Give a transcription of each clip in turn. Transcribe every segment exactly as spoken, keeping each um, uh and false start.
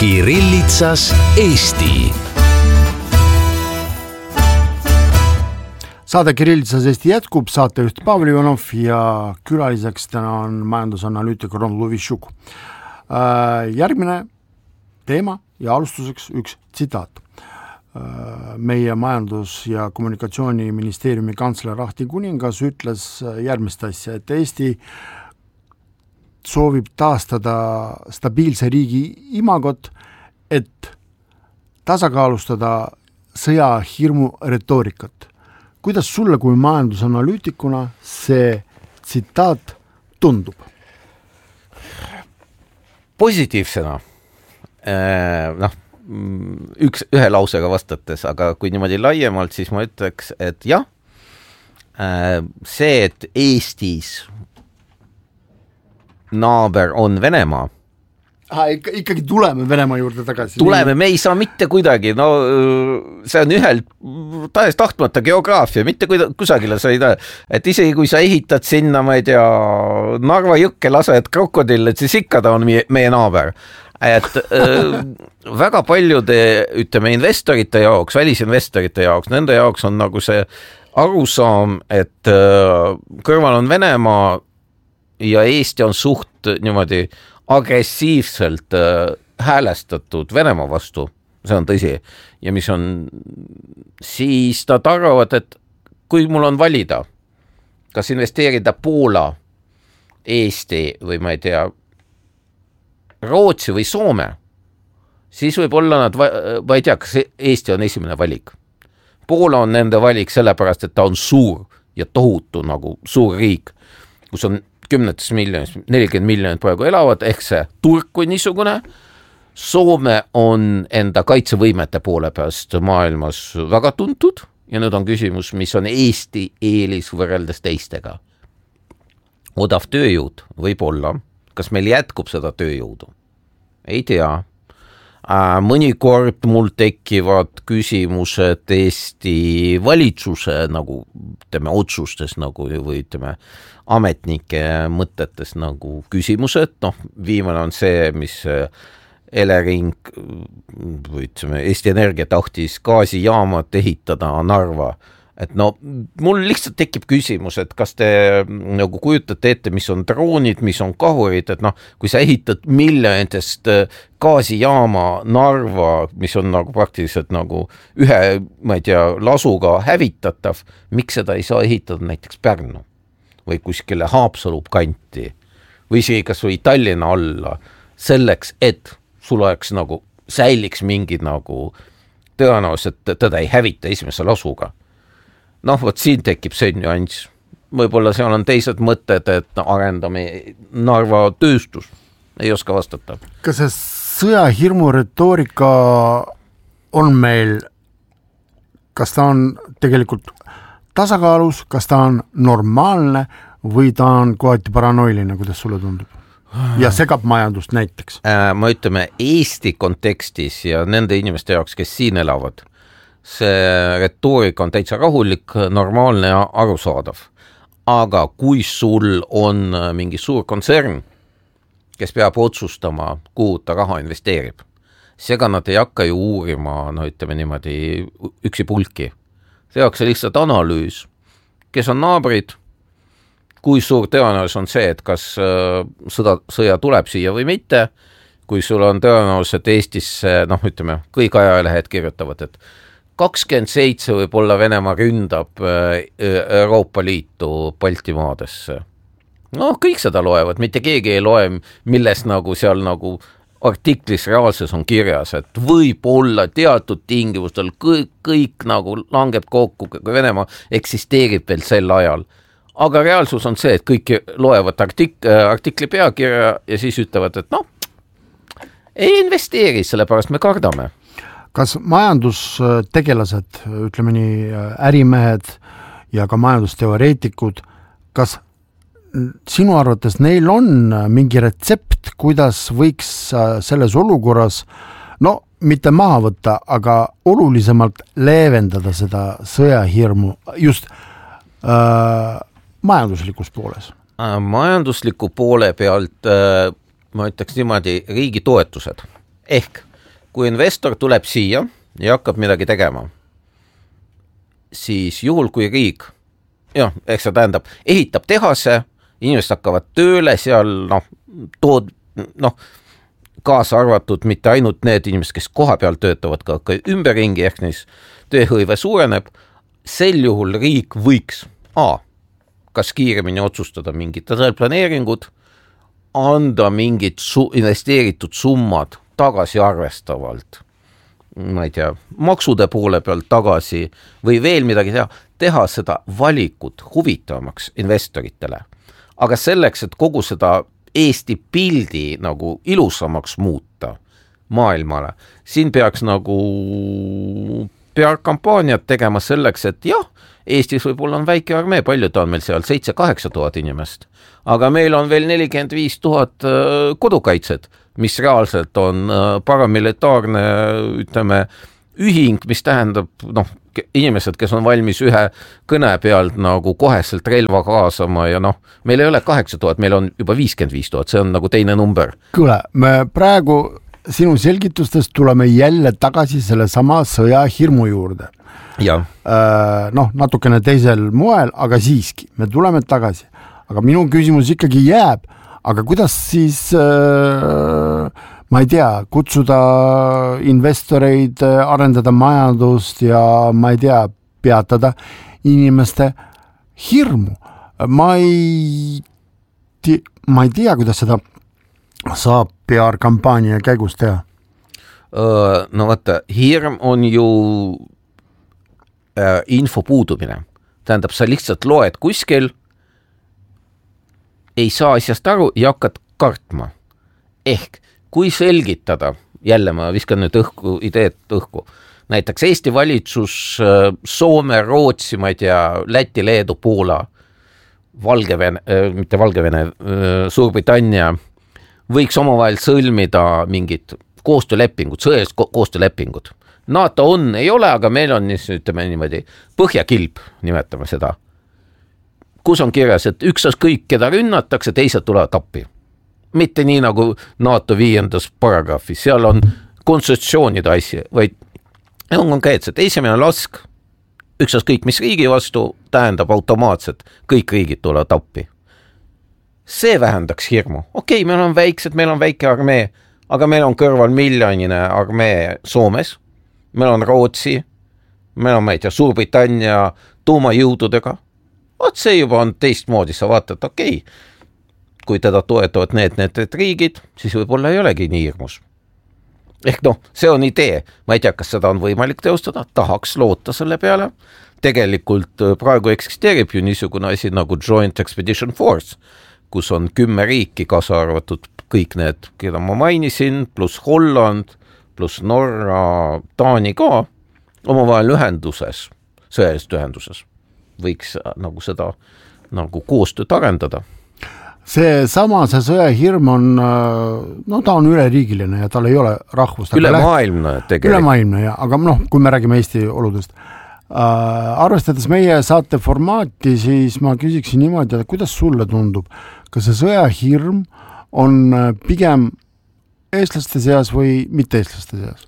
Kirillitsas Eesti. Saade Kirillitsas Eesti jätkub, saatejuht Pavel Ivanov ja külaliseks täna on majandusanalüütik Ron Luvishuk. Järgmine teema ja alustuseks üks tsitaat. Meie majandus- ja kommunikatsiooniministeeriumi kantsler Ahti Kuningas ütles järgmist asja, et Eesti soovib taastada stabiilse riigi imagot, et tasakaalustada sõjahirmu retoorikat. Kuidas sulle kui majandusanalüütikuna see tsitaat tundub? Positiivsena. Noh, üks, ühe lausega vastates, aga kui niimoodi laiemalt, siis ma ütleks, et jah, see, et Eestis naaber on Venemaa. Aha, ikka, ikkagi tuleme Venemaa juurde tagasi. Tuleme, me ei saa mitte kuidagi, no see on ühel tahes tahtmata geograafia, mitte kusagile sa ei tea, et isegi kui sa ehitad sinna, ma ei tea, Narva jõkke lased krokodille, et siis ikka ta on meie, meie naaber. Et äh, väga paljude, ütleme, investorite jaoks, välisinvestorite jaoks, nende jaoks on nagu see arusaam, et äh, kõrval on Venemaa ja Eesti on suht niimoodi agressiivselt äh, häälestatud Venemaa vastu, see on tõsi, ja mis on, siis nad arvavad, et kui mul on valida, kas investeerida Poola, Eesti või ma ei tea, Rootsi või Soome, siis võib olla nad, ma ei tea, kas Eesti on esimene valik. Poola on nende valik sellepärast, et ta on suur ja tohutu nagu suur riik, kus on kümnetes miljonit, nelikümmend miljonit praegu elavad, ehk see turg kui niisugune. Soome on enda kaitsevõimete poole peast maailmas väga tuntud ja nüüd on küsimus, mis on Eesti eelis võrreldes teistega. Odav tööjõud võib olla, kas meil jätkub seda tööjõudu? Ei tea. Mõnikord mul tekivad küsimused Eesti valitsuse nagu ütleme, otsustes nagu, või ütleme, ametnike mõtetes nagu küsimused, noh, viimane on see, mis Elering või ütleme, Eesti Energia tahtis gaasijaamad ehitada Narva, et no mul lihtsalt tekib küsimus, et kas te nagu kujutate ette, mis on droonid, mis on kahurid, et noh, kui sa ehitad miljonitest gaasijaama Narva, mis on nagu praktiliselt nagu ühe, ma ei tea, lasuga hävitatav, miks seda ei saa ehitada näiteks Pärnu või kuskile Haapsalu kanti või isegi kas või Tallinna alla selleks, et sul oleks nagu säiliks mingid nagu tõenäoliselt teda ei hävita esimese lasuga. Noh, võt siin tekib see nüanss. Võib-olla seal on teised mõtted, et arendame Narva tööstus. Ei oska vastata. Kas see sõjahirmu retoorika on meil, kas ta on tegelikult tasakaalus, kas ta on normaalne või ta on kohati paranoiline, kuidas sulle tundub? Ja segab majandust näiteks? Äh, ma ütleme, Eesti kontekstis ja nende inimeste jaoks, kes siin elavad, see retoorika on täitsa rahulik, normaalne ja arusaadav. Aga kui sul on mingi suur kontsern, kes peab otsustama, kuhu ta raha investeerib, seega nad ei hakka ju uurima, no ütleme niimoodi, üksi pulki. Tehakse lihtsalt analüüs, kes on naabrid, kui suur tõenäosus on see, et kas sõda, sõja tuleb siia või mitte, kui sul on tõenäoliselt Eestis, noh ütleme, kõik ajalehed kirjutavad, et kakskümmend seitse võib-olla Venemaa ründab Euroopa Liitu Baltimaadesse. No kõik seda loevad, mitte keegi ei loe, milles nagu seal nagu artiklis reaalses on kirjas, et võib olla teatud tingimustel kõik, kõik nagu langeb kokku, kui Venemaa eksisteerib veel sel ajal. Aga reaalsus on see, et kõik loevad artik- artikli peakirja ja siis ütlevad, et noh, ei investeeri, sellepärast me kardame. Kas majandustegelased, ütleme nii ärimehed ja ka majandusteoreetikud, kas sinu arvates neil on mingi retsept, kuidas võiks selles olukorras, no mitte maha võtta, aga olulisemalt leevendada seda sõjahirmu just äh, majanduslikus pooles? Majandusliku poole pealt äh, ma ütleks niimoodi riigi toetused ehk kui investor tuleb siia ja hakkab midagi tegema, siis juhul kui riik, jah, eks see tähendab, ehitab tehase, inimesed hakkavad tööle seal, noh, tood, noh, kaasa arvatud mitte ainult need inimesed, kes koha peal töötavad, ka, ka ümberringi, ehk neis tööhõive suureneb, sel juhul riik võiks A, kas kiiremini otsustada mingid planeeringud, anda mingid su- investeeritud summad tagasi arvestavalt, ma ei tea, maksude poole pealt tagasi või veel midagi teha, teha seda valikut huvitavamaks investoritele. Aga selleks, et kogu seda Eesti pildi nagu ilusamaks muuta maailmale, siin peaks nagu P R-kampaaniat tegema selleks, et jah, Eestis võib-olla on väike armee, palju ta on meil seal, seitse kaheksa tuhat inimest, aga meil on veel nelikümmend viis tuhat kodukaitset, mis reaalselt on paramilitaarne, ütleme, ühing, mis tähendab, noh, inimesed, kes on valmis ühe kõne pealt nagu koheselt relva kaasama ja noh, meil ei ole kaheksa tuhat, meil on juba viiskümmend viis tuhat, see on nagu teine number. Kuule, me praegu sinu selgitustest tuleme jälle tagasi selle sama sõja hirmu juurde. Ja. Noh, natukene teisel moel, aga siiski, me tuleme tagasi. Aga minu küsimus ikkagi jääb, aga kuidas siis, ma ei tea, kutsuda investoreid, arendada majandust ja ma ei tea, peatada inimeste hirmu. Ma ei, ma ei tea, kuidas seda saab P R-kampaania käigus teha. No vaata, hirm on ju äh, info puudumine. Tähendab, sa lihtsalt loed kuskil, ei saa asjast aru ja hakkad kartma. Ehk, kui selgitada, jälle ma viskan nüüd õhku, ideed õhku, näiteks Eesti valitsus, Soome, Rootsi, ma ei tea, Läti, Leedu, Poola, Valgevene, mitte Valgevene, Suurbritannia, võiks omavahel sõlmida mingid koostöölepingud, sõjalised ko- koostöölepingud. NATO on, ei ole, aga meil on, ütleme niimoodi, põhjakilp, nimetame seda, kus on kirjas, et üksas kõik, keda rünnatakse, teised tulevad appi. Mitte nii nagu NATO viiendas paragrahvis, seal on konstitutsioonide asja, vaid on konkreetselt, esimene lask, üksas kõik, mis riigi vastu, tähendab automaatselt, kõik riigid tulevad appi. See vähendaks hirmu. Okei, meil on väiksed, meil on väike armee, aga meil on kõrval miljonine armee Soomes, meil on Rootsi, meil on, ma ei tea, Suurbritannia tuumajõududega. Vaat see juba on teistmoodi, sa vaatad, okei, kui teda toetavad need, need, need riigid, siis võib-olla ei olegi nii hirmus. Ehk noh, see on idee. Ma ei tea, kas seda on võimalik teostada, tahaks loota selle peale. Tegelikult praegu eksisteerib ju niisugune asi nagu Joint Expedition Force, kus on kümme riiki, kaasa arvatud kõik need, keda ma mainisin, pluss Holland, pluss Norra, Taani ka, omavahel ühenduses, sõjaliselt ühenduses. Võiks nagu seda nagu koostööd arendada. See sama, see sõjahirm on, no ta on üleriigiline ja tal ei ole rahvust. Ülemaailmne tegelikult. Ülemaailmne, ja, aga noh, kui me räägime Eesti oludest. Äh, arvestades meie saate formaati, siis ma küsiksin niimoodi, et kuidas sulle tundub, kas see sõjahirm on pigem eestlaste seas või mitte eestlaste seas?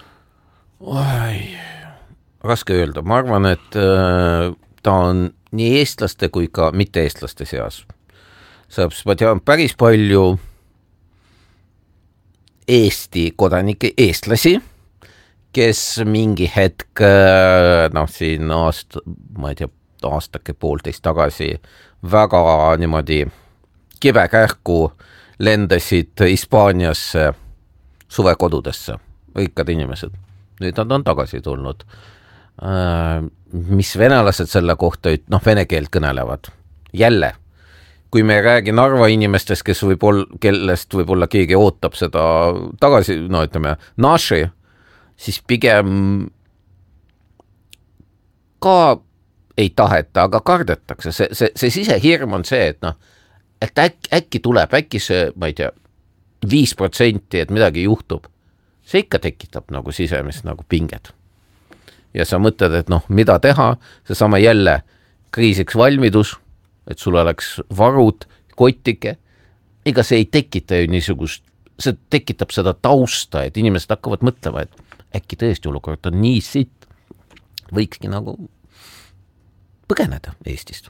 Oi, raske öelda. Ma arvan, et äh, ta on nii eestlaste kui ka mitte eestlaste seas. Saab, ma tean päris palju Eesti kodanike, eestlasi, kes mingi hetk, noh siin aast, ma ei tea, aastake poolteist tagasi väga niimoodi kibekähku lendasid Hispaaniasse suvekodudesse, rikkad inimesed. Nüüd nad on tagasi tulnud. Mis venelased selle kohta, noh, vene keelt kõnelevad. Jälle, kui me räägi Narva inimestest, kes võib olla, kellest võib-olla keegi ootab seda tagasi, no ütleme, naši, siis pigem ka ei taheta, aga kardetakse. See, see, see sisehirm on see, et noh, et äkki, äkki tuleb, äkki see, ma ei tea, viis protsenti, et midagi juhtub. See ikka tekitab nagu sisemist nagu pinged. Ja sa mõtled, et noh, mida teha, see sama jälle kriisiks valmidus, et sul oleks varud, kottike, ega see ei tekita ju niisugust see tekitab seda tausta, et inimesed hakkavad mõtlema, et äkki tõesti olukord on nii sitt, võikski nagu põgeneda Eestist.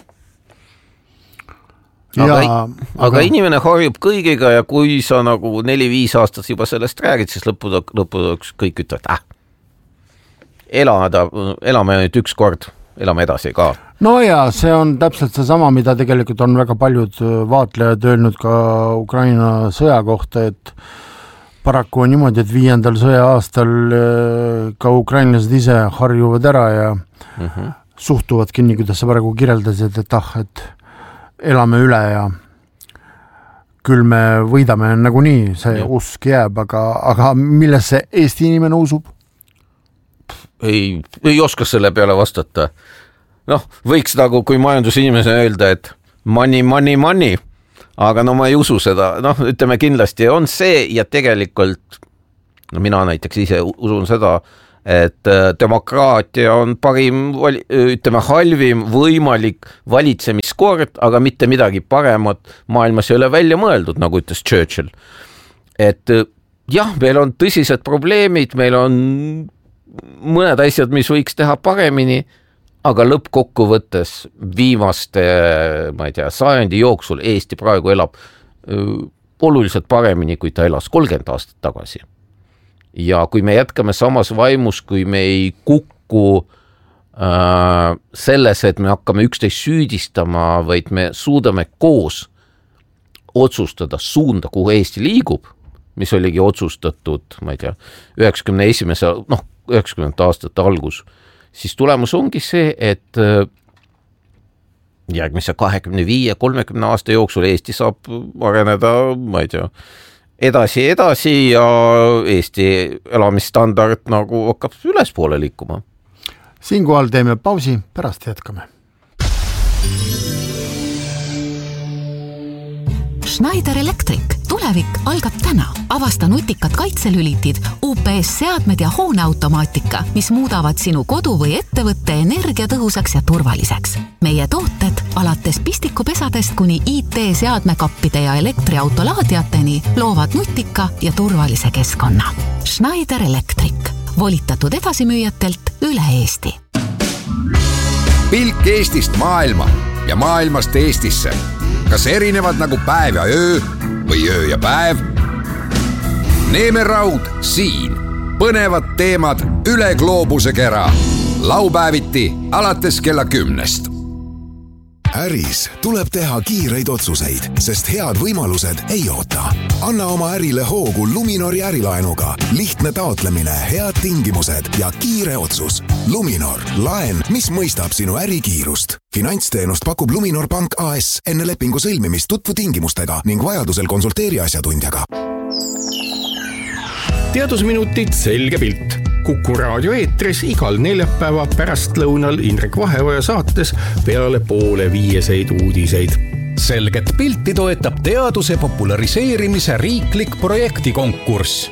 Aga, ja, aga, aga inimene harjub kõigiga ja kui sa nagu neli-viis aastat juba sellest räägid, siis lõppude, lõppude kõik ütlevad, äh, elada, elame nüüd üks kord, elame edasi ka. No ja see on täpselt see sama, mida tegelikult on väga paljud vaatlejad öelnud ka Ukraina sõja kohta, et paraku on niimoodi, et viiendal sõja aastal ka ukrainlased ise harjuvad ära ja mm-hmm. suhtuvad kinni, kuidas sa praegu kirjeldasid, et ah, et elame üle ja küll me võidame nagu nii, see ja. Usk jääb, aga, aga milles see Eesti inimene usub? Ei, ei oska selle peale vastata. Noh, võiks nagu, kui majandusinimese öelda, et money, money, money, aga no ma ei usu seda. Noh, ütleme kindlasti on see ja tegelikult, no mina näiteks ise usun seda, et demokraatia on parim, ütleme halvim võimalik valitsemiskord, aga mitte midagi paremat maailmas ei ole välja mõeldud, nagu ütles Churchill. Et jah, meil on tõsised probleemid, meil on mõned asjad, mis võiks teha paremini, aga lõppkokkuvõttes viimaste, ma ei tea, sajandi jooksul Eesti praegu elab oluliselt paremini, kui ta elas kolmkümmend aastat tagasi. Ja kui me jätkame samas vaimus, kui me ei kukku äh, selles, et me hakkame üksteist süüdistama, vaid me suudame koos otsustada suunda, kuhu Eesti liigub, mis oligi otsustatud, ma ei tea, üheksakümne esimese, noh, üheksakümnendate aastate algus, siis tulemus ongi see, et äh, järgmise kahekümne viie kolmekümne aasta jooksul Eesti saab areneda, ma ei tea, edasi, edasi ja Eesti elamisstandard nagu hakkab ülespoole liikuma. Siinkohal teeme pausi, pärast jätkame. Schneider Electric. Tulevik algab täna. Avasta nutikad kaitselülitid, U P S-seadmed ja hooneautomaatika, mis muudavad sinu kodu või ettevõtte energiatõhusaks ja turvaliseks. Meie tooted alates pistikupesadest kuni I T-seadmekappide ja elektriautolaadiateni loovad nutika ja turvalise keskkonna. Schneider Electric. Volitatud edasimüüjatelt üle Eesti. Pilk Eestist maailma ja maailmast Eestisse. Kas erinevad nagu päev ja öö või öö ja päev? Neeme Raud siin. Põnevad teemad üle gloobuse kera. Laupäeviti alates kella kümnest. Äris tuleb teha kiireid otsuseid, sest head võimalused ei oota. Anna oma ärile hoogu Luminori ärilaenuga. Lihtne taotlemine, head tingimused ja kiire otsus. Luminor, laen, mis mõistab sinu ärikiirust. Finantsteenust pakub Luminor Pank A S. Enne lepingu sõlmimist tutvu tingimustega ning vajadusel konsulteeri asjatundjaga. Teadusminutid selge pilt. Kuku raadio eetris igal neljapäeva pärast lõunal Indrek Vaheoja saates peale poole viieseid uudiseid. Selget pilti toetab teaduse populariseerimise riiklik projektikonkurss.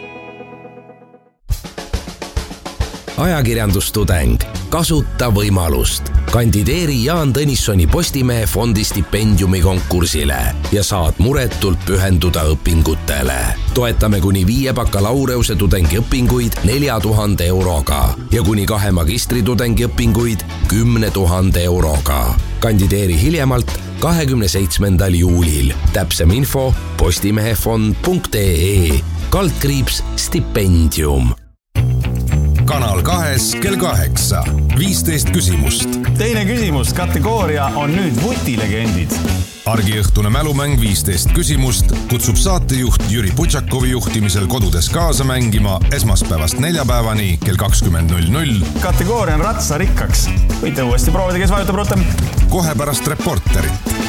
Ajakirjandustudeng. Kasuta võimalust. Kandideeri Jaan Tõnissoni Postimehe fondi stipendiumi konkursile ja saad muretult pühenduda õpingutele. Toetame kuni viie bakalaureuse tudengi õpinguid nelja tuhande euroga ja kuni kahe magistritudengi õpinguid kümne tuhande euroga. Kandideeri hiljemalt kahekümne seitsmendal juulil. Täpsem info postimehefond punkt ee. Kaldkriips stipendium. Kanal kahes kell kaheksa. viisteist küsimust. Teine küsimus, kategooria on nüüd vutilegendid. Argiõhtune mälumäng viisteist küsimust kutsub saatejuht Jüri Putšakovi juhtimisel kodudes kaasa mängima esmaspäevast neljapäevani kell kakskümmend null null. Kategooria on ratsarikkaks. Võite uuesti proovida, kes vajutab rohkem. Kohe pärast reporterit.